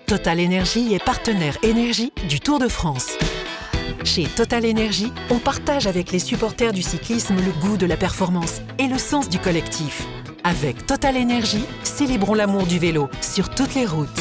Total Énergie est partenaire énergie du Tour de France. Chez Total Énergie, on partage avec les supporters du cyclisme le goût de la performance et le sens du collectif. Avec Total Énergie, célébrons l'amour du vélo sur toutes les routes.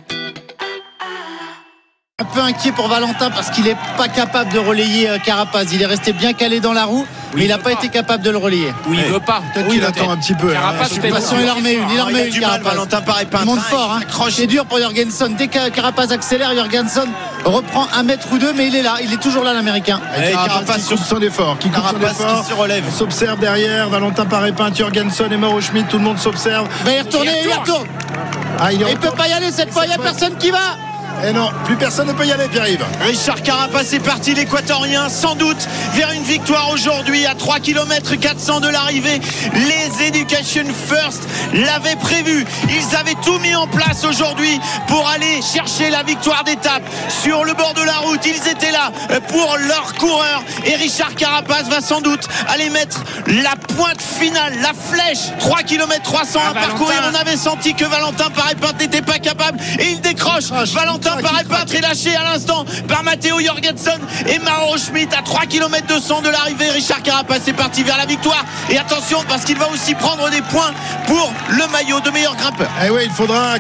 Un peu inquiet pour Valentin parce qu'il n'est pas capable de relayer Carapaz. Il est resté bien calé dans la roue, mais il n'a pas été capable de le relayer. Oui, il veut pas. Peut-être qu'il attend un petit peu. Carapaz, De toute façon, il en remet une. Carapaz. Valentin paraît pas. Il monte fort. C'est dur pour Jorgensen. Dès que Carapaz accélère, Jorgensen reprend un mètre ou deux, mais il est là. Il est toujours là, l'Américain. Carapaz qui coupe son effort. Qui se relève. S'observe derrière. Valentin Paré-Pinte, Jorgensen et Mauro Schmid. Tout le monde s'observe. Il va y retourner. Il retourne. Il ne peut pas y aller cette fois. Il n'y a personne qui va. Et non, plus personne ne peut y aller, Pierre-Yves. Richard Carapaz est parti, l'Équatorien, sans doute vers une victoire aujourd'hui à 3 km 400 de l'arrivée. Les Education First l'avaient prévu. Ils avaient tout mis en place aujourd'hui pour aller chercher la victoire d'étape sur le bord de la route. Ils étaient là pour leur coureur et Richard Carapaz va sans doute aller mettre la pointe finale, la flèche. 3 km 300 à parcourir. On avait senti que Valentin Paré-Pinte n'était pas capable et il décroche. Valentin Paré-Pinte est lâché à l'instant par Matteo Jorgensen et Mauro Schmid à 3 km 200 de l'arrivée. Richard Carapaz est parti vers la victoire et attention parce qu'il va aussi prendre des points pour le maillot de meilleur grimpeur. Et oui, il faudra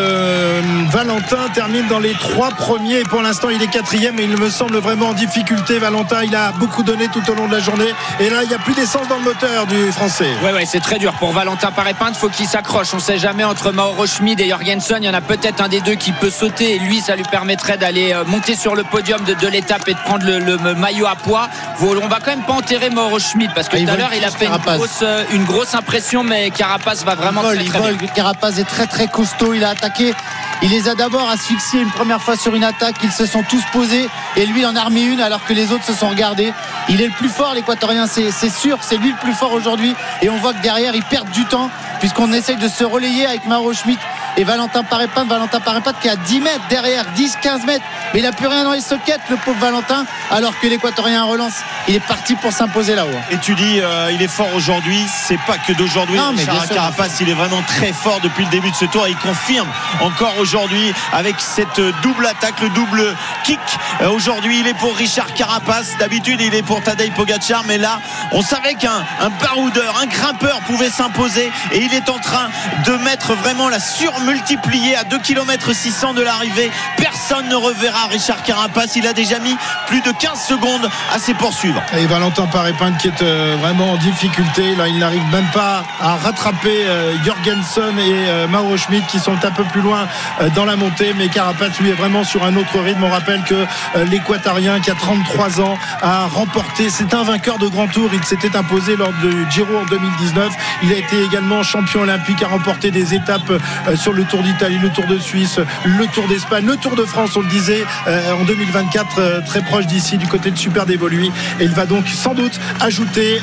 que Valentin termine dans les 3 premiers. Pour l'instant il est 4e et il me semble vraiment en difficulté. Valentin, il a beaucoup donné tout au long de la journée et là il n'y a plus d'essence dans le moteur du français. Ouais, c'est très dur pour Valentin Paré-Pinte. Il faut qu'il s'accroche. On ne sait jamais entre Mauro Schmid et Jorgensen. Il y en a peut-être un des deux qui peut sauter et lui ça lui permettrait d'aller monter sur le podium de l'étape et de prendre le maillot à poids. On va quand même pas enterrer Mauro Schmid parce que tout à l'heure il a fait une grosse impression, mais Carapaz va vraiment très bien. Carapaz est très très costaud. Il a attaqué. Il les a d'abord asphyxiés une première fois sur une attaque. Ils se sont tous posés et lui il en a remis une alors que les autres se sont regardés. Il est le plus fort, l'Équatorien, c'est sûr. C'est lui le plus fort aujourd'hui et on voit que derrière ils perdent du temps puisqu'on essaye de se relayer avec Mauro Schmid et Valentin Paré-Pinte qui est à 10 mètres derrière, 10-15 mètres, mais il n'a plus rien dans les sockets, le pauvre Valentin, alors que l'Équatorien relance. Il est parti pour s'imposer là-haut. Et tu dis il est fort aujourd'hui, c'est pas que d'aujourd'hui. Richard Carapaz, il est vraiment très fort depuis le début de ce tour et il confirme encore aujourd'hui avec cette double attaque, le double kick. Aujourd'hui il est pour Richard Carapaz, d'habitude il est pour Tadej Pogačar, mais là on savait qu'un baroudeur, un grimpeur pouvait s'imposer et il est en train de mettre vraiment la surmultipliée à 2 km 600 de l'arrivée. Personne ne reverra Richard Carapaz, il a déjà mis plus de 15 secondes à ses poursuivants. Et Valentin Paré-Pinte qui est vraiment en difficulté, là il n'arrive même pas à rattraper Jorgensen et Mauro Schmid qui sont un peu plus loin dans la montée, mais Carapaz lui est vraiment sur un autre rythme. On rappelle que l'Équatorien qui a 33 ans a remporté, c'est un vainqueur de grand tour, il s'était imposé lors du Giro en 2019, il a été également champion olympique, a remporté des étapes sur le Tour d'Italie, le Tour de Suisse, le Tour d'Espagne, le Tour de France, on le disait en 2024, très proche d'ici du côté de Super Dévoluy, et il va donc sans doute ajouter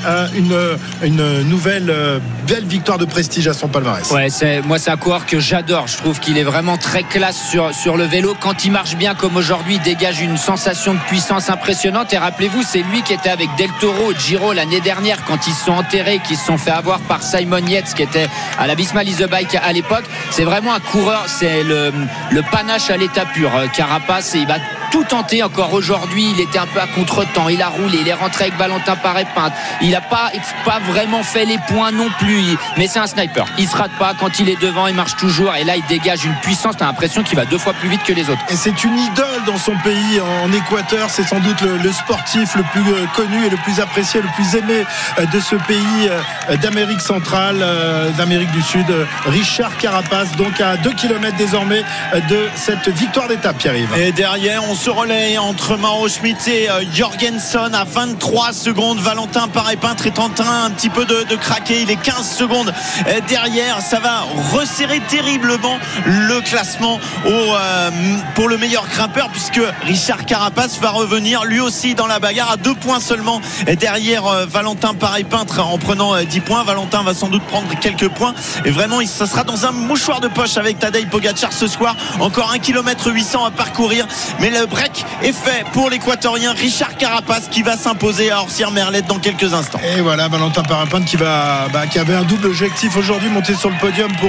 une nouvelle belle victoire de prestige à son palmarès. Ouais, c'est un coureur que j'adore. Je trouve qu'il est vraiment très classe sur le vélo. Quand il marche bien comme aujourd'hui, il dégage une sensation de puissance impressionnante. Et rappelez-vous, c'est lui qui était avec Del Toro au Giro l'année dernière quand ils se sont enterrés, qu'ils se sont fait avoir par Simon Yates qui était à la Visma Lease Bike à l'époque. C'est vraiment un coureur, c'est le panache à l'état pur. Carapaz, il va tout tenter encore aujourd'hui. Il était un peu à contre-temps, il a roulé, il est rentré avec Valentin Paré-Pinte, il n'a pas vraiment fait les points non plus, mais c'est un sniper, il se rate pas. Quand il est devant, il marche toujours et là il dégage une puissance, t'as l'impression qu'il va 2 fois plus vite que les autres. Et c'est une idole dans son pays, en Équateur. C'est sans doute le sportif le plus connu et le plus apprécié, le plus aimé de ce pays d'Amérique centrale, d'Amérique du Sud, Richard Carapaz, donc à 2 km désormais de cette victoire d'étape, Pierre-Yves. Et derrière on se relaie entre Mauro Schmid et Jorgensen à 23 secondes. Valentin Paré-Pinte est en train un petit peu de craquer, il est 15 secondes derrière. Ça va resserrer terriblement le classement pour le meilleur grimpeur, puisque Richard Carapaz va revenir lui aussi dans la bagarre à 2 points seulement derrière Valentin Paré-Pinte en prenant 10 points. Valentin va sans doute prendre quelques points et vraiment ça sera dans un mouchoir de poche avec Tadej Pogačar ce soir. Encore 1 km 800 à parcourir, mais le break est fait pour l'Équatorien Richard Carapaz qui va s'imposer à Orsières-Merlette dans quelques instants. Et voilà, Valentin Paré-Pinte qui avait un double objectif aujourd'hui, monter sur le podium pour